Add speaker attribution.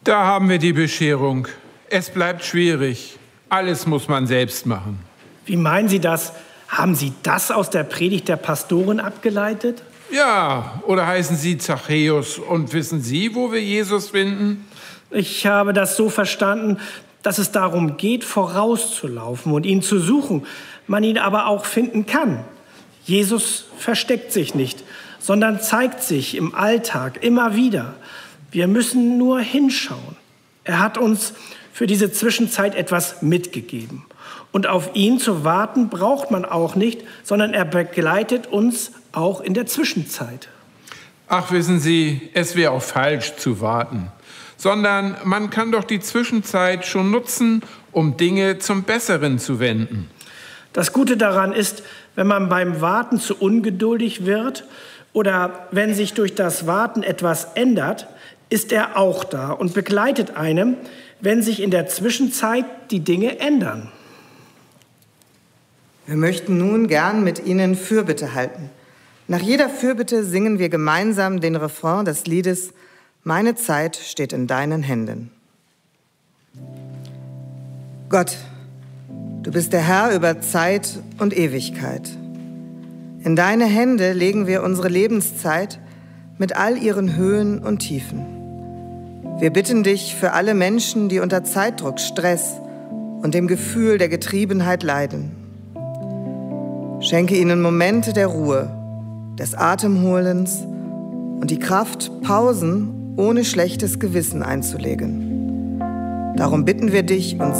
Speaker 1: Da haben wir die Bescherung. Es bleibt schwierig. Alles muss man selbst machen.
Speaker 2: Wie meinen Sie das? Haben Sie das aus der Predigt der Pastorin abgeleitet?
Speaker 1: Ja, oder heißen Sie Zachäus und wissen Sie, wo wir Jesus finden?
Speaker 2: Ich habe das so verstanden, dass es darum geht, vorauszulaufen und ihn zu suchen, man ihn aber auch finden kann. Jesus versteckt sich nicht, sondern zeigt sich im Alltag immer wieder. Wir müssen nur hinschauen. Er hat uns für diese Zwischenzeit etwas mitgegeben. Und auf ihn zu warten braucht man auch nicht, sondern er begleitet uns auch in der Zwischenzeit.
Speaker 1: Ach, wissen Sie, es wäre auch falsch zu warten, sondern man kann doch die Zwischenzeit schon nutzen, um Dinge zum Besseren zu wenden.
Speaker 2: Das Gute daran ist, wenn man beim Warten zu ungeduldig wird oder wenn sich durch das Warten etwas ändert, ist er auch da und begleitet einem, wenn sich in der Zwischenzeit die Dinge ändern.
Speaker 3: Wir möchten nun gern mit Ihnen Fürbitte halten. Nach jeder Fürbitte singen wir gemeinsam den Refrain des Liedes »Meine Zeit steht in deinen Händen«. Gott, du bist der Herr über Zeit und Ewigkeit. In deine Hände legen wir unsere Lebenszeit mit all ihren Höhen und Tiefen. Wir bitten dich für alle Menschen, die unter Zeitdruck, Stress und dem Gefühl der Getriebenheit leiden. Schenke ihnen Momente der Ruhe, des Atemholens und die Kraft, Pausen ohne schlechtes Gewissen einzulegen. Darum bitten wir dich, uns